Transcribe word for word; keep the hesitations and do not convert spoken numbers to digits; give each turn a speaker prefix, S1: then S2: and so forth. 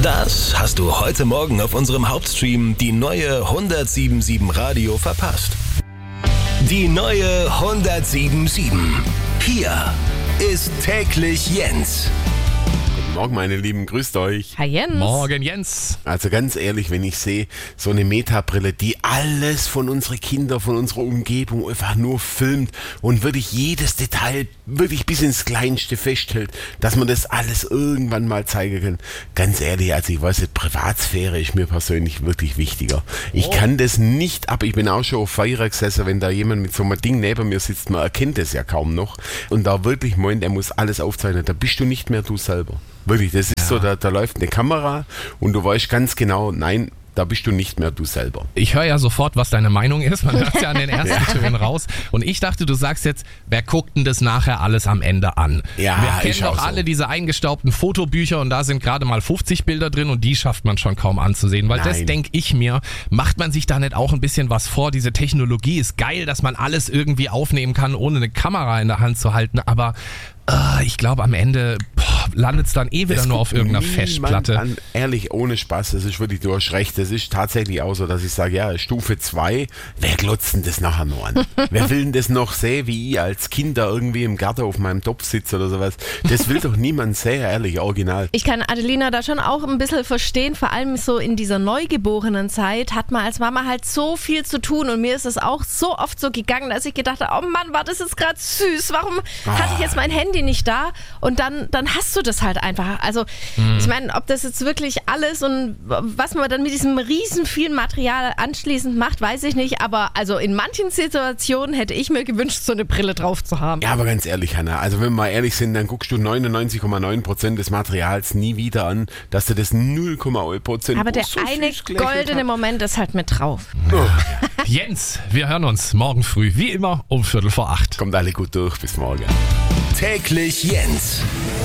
S1: Das hast du heute Morgen auf unserem Hauptstream die neue hundertsieben Komma sieben Radio verpasst. Die neue hundertsieben Komma sieben. Hier ist täglich Jens.
S2: Morgen, meine Lieben, grüßt euch.
S3: Hi Jens.
S4: Morgen, Jens.
S2: Also ganz ehrlich, wenn ich sehe, so eine Metabrille, die alles von unseren Kindern, von unserer Umgebung einfach nur filmt und wirklich jedes Detail wirklich bis ins Kleinste festhält, dass man das alles irgendwann mal zeigen kann. Ganz ehrlich, also ich weiß nicht, Privatsphäre ist mir persönlich wirklich wichtiger. Ich oh. kann das nicht ab. Ich bin auch schon auf Feier gesessen, wenn da jemand mit so einem Ding neben mir sitzt, man erkennt das ja kaum noch. Und da wirklich meint, er muss alles aufzeichnen, da bist du nicht mehr du selber. Wirklich, das ist ja. so, da, da läuft eine Kamera und du weißt ganz genau, nein, da bist du nicht mehr du selber.
S4: Ich höre ja sofort, was deine Meinung ist. Man hört es ja an den ersten ja. Tönen raus. Und ich dachte, du sagst jetzt, wer guckt denn das nachher alles am Ende an?
S2: Ja,
S4: wir kennen doch alle so. diese eingestaubten Fotobücher und da sind gerade mal fünfzig Bilder drin und die schafft man schon kaum anzusehen. Weil Nein. das denke ich mir, macht man sich da nicht auch ein bisschen was vor? Diese Technologie ist geil, dass man alles irgendwie aufnehmen kann, ohne eine Kamera in der Hand zu halten. Aber äh, ich glaube, am Ende landet es dann eh wieder das nur auf irgendeiner Festplatte.
S2: An, ehrlich, ohne Spaß, das ist wirklich, du hast recht, das ist tatsächlich auch so, dass ich sage, ja, Stufe zwei, wer glotzt denn das nachher noch an? Wer will denn das noch sehen, wie ich als Kind da irgendwie im Garten auf meinem Topf sitze oder sowas? Das will doch niemand sehen, ehrlich, original.
S3: Ich kann Adelina da schon auch ein bisschen verstehen, vor allem so in dieser neugeborenen Zeit hat man als Mama halt so viel zu tun und mir ist es auch so oft so gegangen, dass ich gedacht habe, oh Mann, war das jetzt gerade süß, warum ah. hatte ich jetzt mein Handy nicht da? Und dann, dann hast du das halt einfach. Also mhm. ich meine, ob das jetzt wirklich alles und was man dann mit diesem riesen vielen Material anschließend macht, weiß ich nicht, aber also in manchen Situationen hätte ich mir gewünscht, so eine Brille drauf zu haben.
S2: Ja, aber ganz ehrlich, Hanna, also wenn wir mal ehrlich sind, dann guckst du neunundneunzig Komma neun Prozent des Materials nie wieder an, dass du das null Komma null Prozent
S3: aber der
S2: so
S3: eine goldene hat. Moment ist halt mit drauf.
S2: Oh.
S4: Jens, wir hören uns morgen früh, wie immer, um Viertel vor acht.
S2: Kommt alle gut durch, bis morgen.
S1: Täglich Jens.